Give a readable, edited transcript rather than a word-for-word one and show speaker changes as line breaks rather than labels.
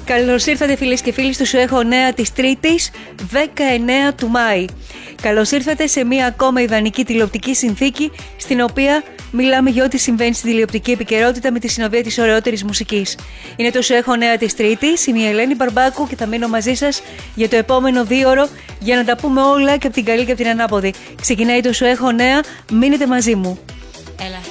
Καλώς ήρθατε φίλες και φίλοι στο Σου Έχω Νέα της Τρίτης, 19 του Μάη. Καλώς ήρθατε σε μία ακόμα ιδανική τηλεοπτική συνθήκη, στην οποία μιλάμε για ό,τι συμβαίνει στην τηλεοπτική επικαιρότητα με τη συνοδεία της ωραιότερης μουσικής. Είναι το Σου Έχω Νέα της Τρίτης, είμαι η Ελένη Μπαρμπάκου και θα μείνω μαζί σας για το επόμενο 2ωρο για να τα πούμε όλα και από την καλή και από την ανάποδη. Ξεκινάει το Σου Έχω Νέα, μείνετε μαζί μου.